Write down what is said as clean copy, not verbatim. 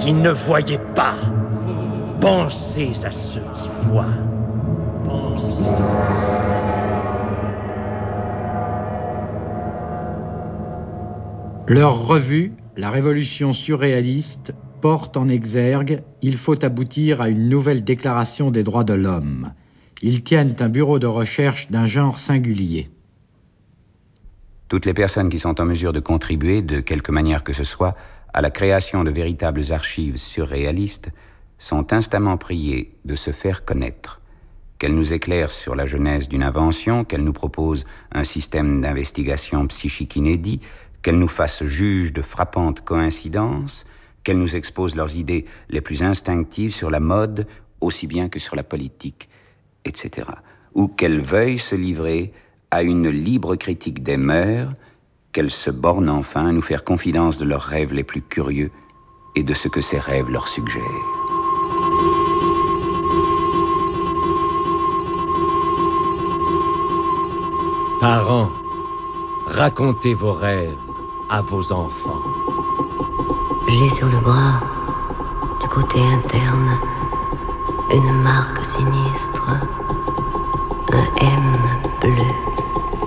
qui ne voyez pas. Pensez à ceux qui voient. Leur revue, La Révolution surréaliste, porte en exergue « Il faut aboutir à une nouvelle déclaration des droits de l'homme ». Ils tiennent un bureau de recherche d'un genre singulier. Toutes les personnes qui sont en mesure de contribuer, de quelque manière que ce soit, à la création de véritables archives surréalistes sont instamment priées de se faire connaître. Qu'elles nous éclairent sur la genèse d'une invention, qu'elles nous proposent un système d'investigation psychique inédit, qu'elles nous fassent juges de frappantes coïncidences, qu'elles nous exposent leurs idées les plus instinctives sur la mode, aussi bien que sur la politique, etc. Ou qu'elles veuillent se livrer à une libre critique des mœurs, qu'elles se bornent enfin à nous faire confidence de leurs rêves les plus curieux et de ce que ces rêves leur suggèrent. Parents, racontez vos rêves à vos enfants. J'ai sur le bras, du côté interne, une marque sinistre, un M bleu.